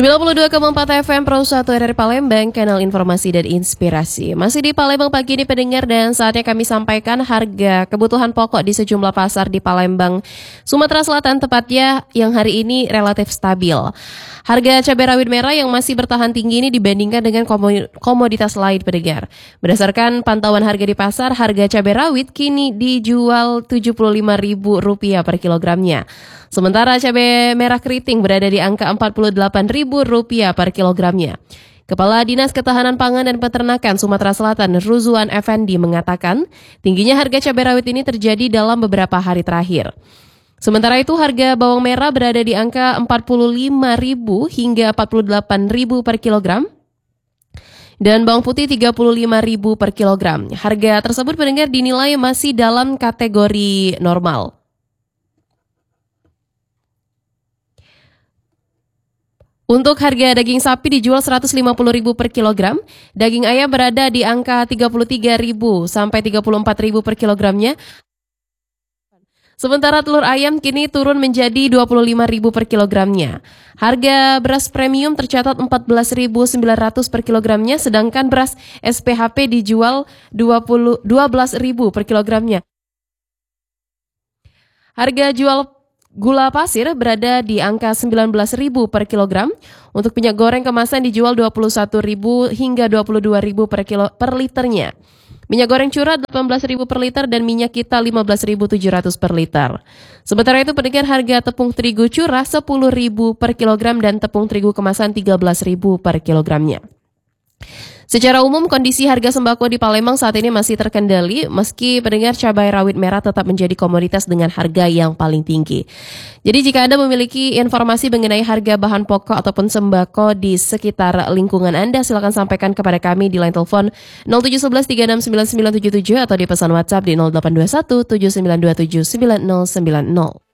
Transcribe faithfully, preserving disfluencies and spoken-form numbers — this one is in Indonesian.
sembilan puluh dua koma empat F M Pro satu R R Palembang, kanal informasi dan inspirasi. Masih di Palembang pagi ini pendengar, dan saatnya kami sampaikan harga kebutuhan pokok di sejumlah pasar di Palembang, Sumatera Selatan tepatnya, yang hari ini relatif stabil. Harga cabai rawit merah yang masih bertahan tinggi ini dibandingkan dengan komoditas lain pendengar. Berdasarkan pantauan harga di pasar, harga cabai rawit kini dijual tujuh puluh lima ribu rupiah per kilogramnya. Sementara cabai merah keriting berada di angka empat puluh delapan ribu rupiah per kilogramnya. Kepala Dinas Ketahanan Pangan dan Peternakan Sumatera Selatan, Ruzuan Effendi, mengatakan tingginya harga cabai rawit ini terjadi dalam beberapa hari terakhir. Sementara itu harga bawang merah berada di angka empat puluh lima ribu hingga empat puluh delapan ribu per kilogram. Dan bawang putih tiga puluh lima ribu per kilogram. Harga tersebut pendengar dinilai masih dalam kategori normal. Untuk harga daging sapi dijual seratus lima puluh ribu per kilogram, daging ayam berada di angka tiga puluh tiga ribu sampai tiga puluh empat ribu per kilogramnya. Sementara telur ayam kini turun menjadi dua puluh lima ribu per kilogramnya. Harga beras premium tercatat empat belas ribu sembilan ratus per kilogramnya, sedangkan beras S P H P dijual dua belas ribu per kilogramnya. Harga jual gula pasir berada di angka sembilan belas ribu per kilogram. Untuk minyak goreng kemasan dijual dua puluh satu ribu hingga dua puluh dua ribu per kilo per liternya. Minyak goreng curah delapan belas ribu per liter dan minyak kita lima belas ribu tujuh ratus per liter. Sementara itu pendengar, harga tepung terigu curah sepuluh ribu per kilogram dan tepung terigu kemasan tiga belas ribu per kilogramnya. Secara umum, kondisi harga sembako di Palembang saat ini masih terkendali, meski pendengar cabai rawit merah tetap menjadi komoditas dengan harga yang paling tinggi. Jadi jika Anda memiliki informasi mengenai harga bahan pokok ataupun sembako di sekitar lingkungan Anda, silakan sampaikan kepada kami di line telepon nol tujuh satu satu tiga enam sembilan sembilan tujuh tujuh atau di pesan WhatsApp di nol delapan dua satu tujuh sembilan dua tujuh sembilan nol sembilan nol.